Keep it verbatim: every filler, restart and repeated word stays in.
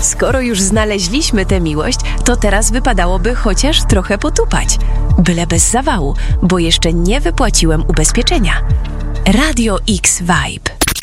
skoro już znaleźliśmy tę miłość, to teraz wypadałoby chociaż trochę potupać. Byle bez zawału, bo jeszcze nie wypłaciłem ubezpieczenia. Radio X Vibe.